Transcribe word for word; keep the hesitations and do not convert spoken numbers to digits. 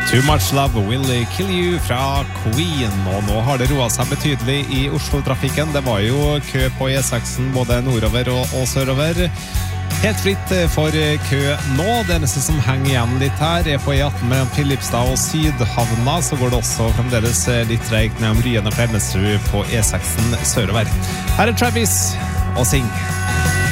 Too Much Love Will Kill You fra Queen, og nå har det roet seg betydelig i Oslo-trafikken. Det var jo kø på E seks både nordover og, og sørover. Helt fritt for kø nå. Det eneste som henger igjen litt her er på E atten mellom Filipstad og Sydhavna, så går det også fremdeles litt tregt mellom Ryen og Klemetsrud på E seks sørover. Her er Travis og Sing.